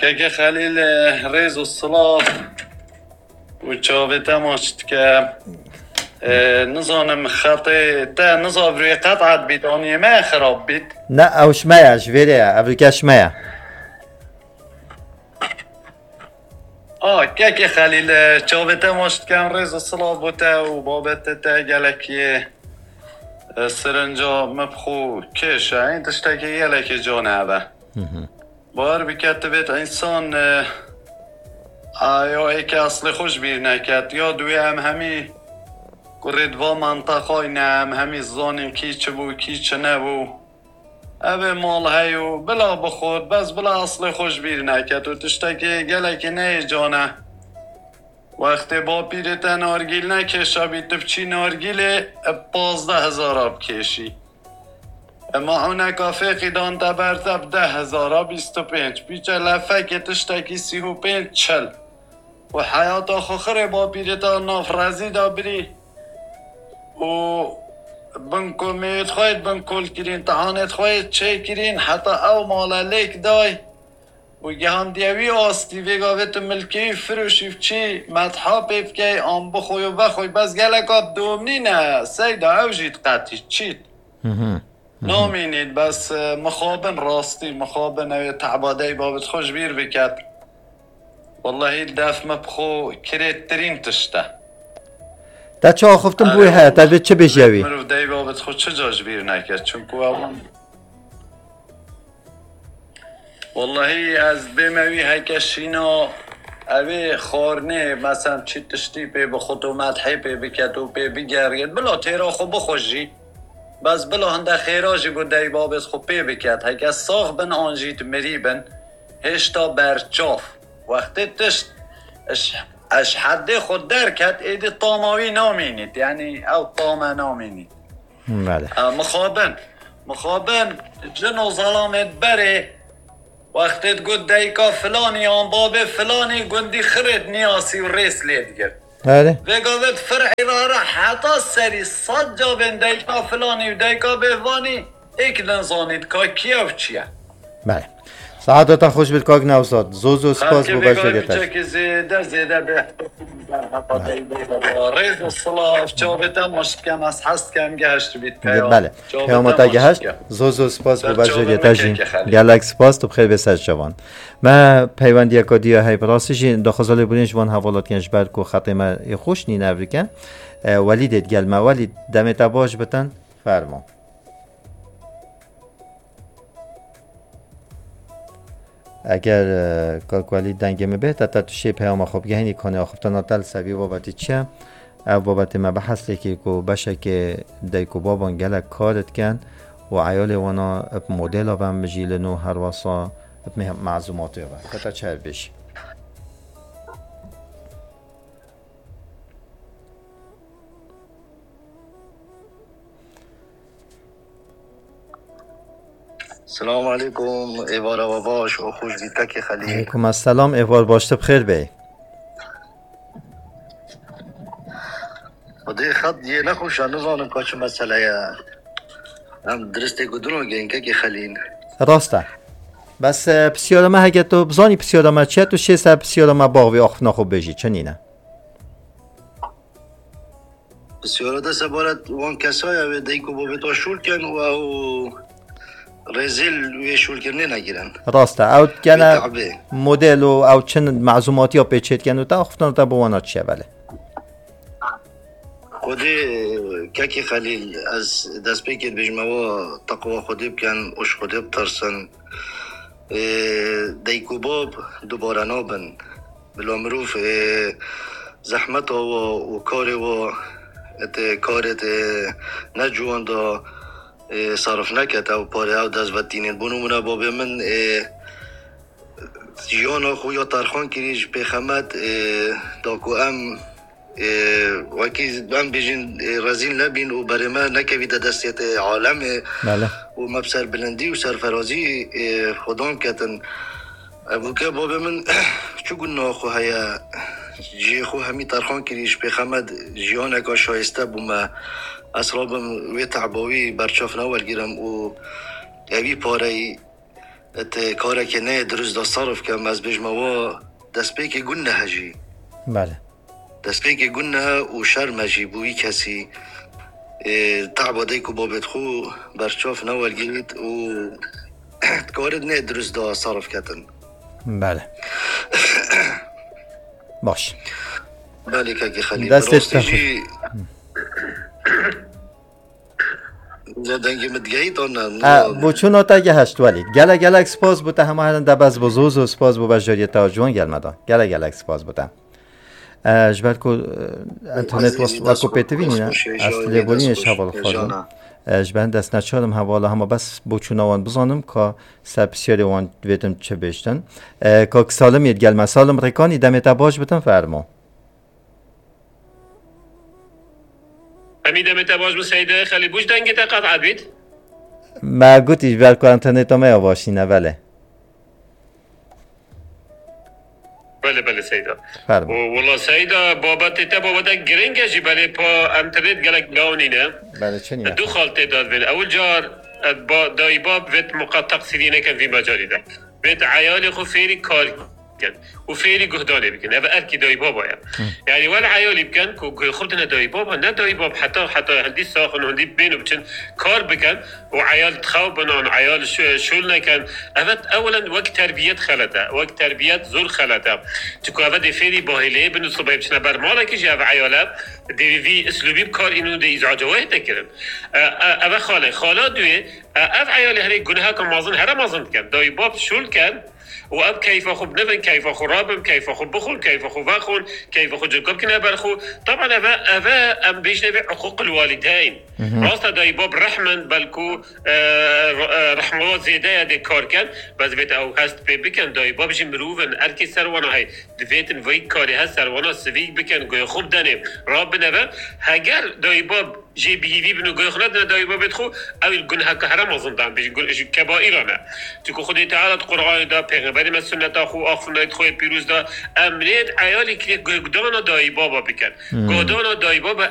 که خلیل ریز و صلاح و چاویتا ماشت که نزانم خطی تا نزا بروی قطعت بید آنیه ما خراب بید نه اوش مایه جویره ابریکش مایه که خلیل چاویتا ماشت که ریز و صلاح بوده و بابت تا گلکی سرنجا مبخو کشه این تشتا که گلکی جانه با بار بکت بید انسان یا ای که اصل خوش بیر نکد یا دوی هم همی گردوا منطقه نم همی زانیم کی چه بو کی چه نبو اوه مال هیو بلا بخود بس بلا اصل خوش بیر نکد و تشتا که گلکی نه جانه وقتی با پیرتا نارگیل نکشه بید بچی نارگیل 15,000 آب کشی اما اونه کافه قیدان تبرتب 10,000 25 بیچه لفه که تشتکی 35 40 و حیات آخر با پیرتا نافرزی دا بری و بنکو مید خواهید بنکل کرین تحانت خواهید چه کرین حتی او مالا لیک دای و گهان دیوی آستی ویگاویت ملکی فروشیف چی مدحا پیف که آن بخوی و بخوی بس گلکات دومنی نه سیدا او جید قطی چید نامینید بس مخابن راستی مخابن اوی تعباده بابت خوش بیر بکد والله دف مبخو کرید ترین تشته تا چه آخفتم بوی هست تا چه بجوی مروف دی بابت خود چه جاش بیر نکد چون که اون والله از بموی هکشینا اوی خارنه مثلا چی تشتی پی بخود و مدحی پی بکد و پی بگرگد بلا تیرا خو بخوشی بس بلا هنده خیراجی بود دی بابت خو پی بکد هکه ساخ بن آنجید مری بن هشتا برچاف وقتی تشت اش حد خود درکت ایدی طاماوی نامینید یعنی او طامه نامینید مخابن جن و ظلامت بره وقتی گود دیکا فلانی آن باب فلانی گندی خرد نیاسی و ریس لید گرد وگاوت فرعی را حتی سری صد جا بین دیکا فلانی و دیکا بهوانی ایک نزانید که کیا و چیه بله ساعتتا خوش بید کاک نوستاد زوزو سپاس بو بشگتش که زیده به ریز و صلاف چابتا مشکم از هست کم گهشت بید بله پیامتا گهشت زوزو سپاس بو بشگتشیم گلک سپاس تو بخیر بسد شوان ما پیوندی اکادی های پراسیشی داخل بودینش وان حوالات کنش برد که خطه ما خوش نین افریکن ولیدت گل ما ولید دمتا باش بتن فرما اگر کاکوالی دنگمه بهت تا تو شی پیام خوب گهنی کنه آخفتا ناتل سوی بابتی چه او بابت ما بحث لیکی کو باشه که دیکو بابان گلک کارت کن و عیال وانا مدل آبم بجیل نو هر واسا معزوماتی آبم تا چهر بشی سلام علیکم ایوار و باش و خوش بیتا که خلیل علیکم السلام ایوار باشته بخیر بی خودی خط یه نخوش نزانم که چه مسئله هم درسته گدونو گینگه که خلیل راسته بس پسیارمه هگه تو بزانی پسیارمه چه تو شیسته پسیارمه باقوی آخف نخوب بجی چنینه پسیارده سبارت وان کسای اوه دیکو با بیتا شول کن و او رزیل وی شول کرنه نگیرن راسته او کنه مدل و او چند معزوماتی ها پیچید کنه تا آخفتان تا بوانات چیه بله خودی که خلیل از دست بکید بجمعوا تقوی خودی بکن اش خودی بترسن دیکو باب دوباره نابن بلا مروف زحمت و کاری و کارت نجوان دا صرف نکت او پاره او دست و دینید بونمونه بابی من جیانا خویا ترخان کریش پیخمت داکو ام وکی ام بیجین رزیل نبین و برای من نکوید دستیت عالم و مبسر بلندی و سرفرازی خودان کتن ابو که بابی من چو گناه خو هیا جی خو همی ترخان کریش پیخمت جیانا که شایسته بوم اسرابم وی تعباوی برچاف نوال گیرم و اوی پاره ات کاره که نه درست دا صرف کم از بجموا دست پی که گنه هجی بله دست پی که گنه و شرم هجی بوی کسی تعباده که بابت خو برچاف نوال گیرید و کارد نه درست دا صرف کتن. بله باش بله که خلیل دستش تخوی زادنگی مدگهی تانه بوچون آتا گه هشت ولید گلک سپاس بوده همه هرن دبز بزوز و سپاس بو بجاری تاجوان گلمدان گلک سپاس بوده جبر کو انترنت واسو پیتوینی نه اصلی بولین شبال خواهدم جبر دست نچارم حوالا همه بس بوچون آوان بزانم که سبسیاری وان دویدم چه بیشتن که سالم ید گلمه سالم ریکانی دمیت باش بتن فرمو امیده متواج بو سیده خیلی بوش دنگی تا قطع بید؟ ما گوتیش بر که انترنت همه آواشینه بله بله سیده فرما والله سیده بابت تا بابت گرنگه جی بله پا انترنت گلک داونی نه بله چنین دو خالته داد بین اول جار دای باب ویت مقطع تقصیری نکن فی مجالی ده ویت عیال خو فیری کار کن و فعلی گهدانه بکن اوه ارکی دایی بابا یعنی ولی عیالی بکن که خودنا دایی بابا نه دایی باب حتی هندی ساخن هندی بینو بچن کار بکن و عیال تخواب بنان عیال شول نکن اولا وقت تربیت خلطه وقت تربیت زور خلطه چکو اوه دی فعلی باهله بنو صبح بچنه برمالا که جا اوه عیاله دیوی اسلوبی بکار اینو دی ازعاجوه تکرن اوه خاله دوی اوه عیالی هلی گناه کن مازن هر مازن کن دایی باب شول کن واب كيف خو بنفن كيف خو رابم كيف خو بخل كيف خو فاخل كيف خو جلقب كنا برخو طبعا أبا أم بيش نبي حقوق الوالدين راستا داي باب رحمن بلكو رحمة زيادة دي كاركن بس بيت أو هست بكن داي باب جي مروفن أركي سروانا هاي دفيتن وي كاري هست سروانا سويك بكن قوي خوب دانيم راب نبا هاگر داي باب جي بيهيوي بنو قوي خلدنا داي باب يدخو أو الجنها كهرم أظن بيش كبائرنا تكو خدي تعالى القرآن دا پیغمبر ما سنت خو آخفنایت خوی پیروز دا امرید عیالی که گدانا دایی بابا بکن گدانا دایی بابا